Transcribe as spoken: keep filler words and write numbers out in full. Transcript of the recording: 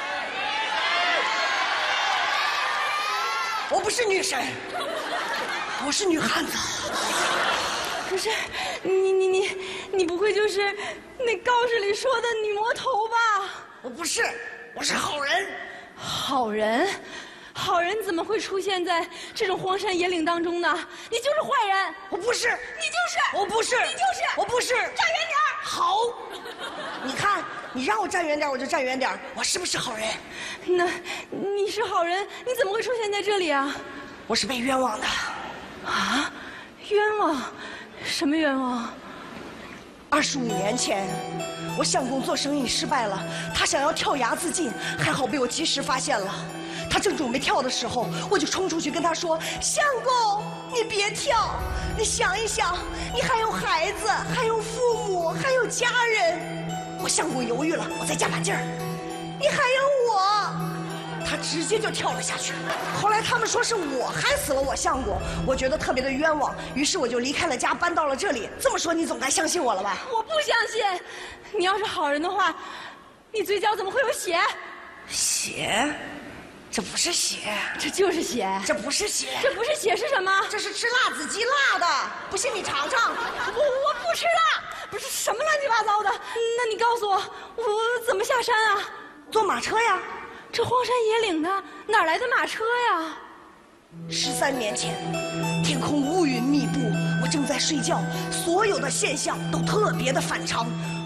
我不是女神，我是女汉子。 可是，你你你你不会就是那告示里说的女魔头吧？ 我不是，我是好人。 好人，好人怎么会出现在这种荒山野岭当中呢？你就是坏人！ 我不是， 你就是！ 我不是， 你就是！ 我不是！站远点儿！ 好，你看，你让我站远点，我就站远点。我是不是好人？ 那你是好人，你怎么会出现在这里啊？ 我是被冤枉的。 啊？冤枉？什么冤枉？ 二十五年前，我相公做生意失败了，他想要跳崖自尽，还好被我及时发现了。他正准备跳的时候，我就冲出去跟他说：“相公，你别跳，你想一想，你还有孩子，还有父母，还有家人。”我相公犹豫了，我再加把劲儿：“你还有我。”他直接就跳了下去。后来他们说是我害死了我相公，我觉得特别的冤枉，于是我就离开了家，搬到了这里。这么说你总该相信我了吧？ 我不相信，你要是好人的话，你嘴角怎么会有血？ 血？这不是血， 这就是血。 这不是血， 这不是血是什么？ 这是吃辣子鸡辣的，不信你尝尝。 我我不吃辣，不是什么乱七八糟的。那你告诉我，我怎么下山啊？ 坐马车呀。 这荒山野岭的，哪来的马车呀？ 十三年前，天空乌云密布，我正在睡觉，所有的现象都特别的反常。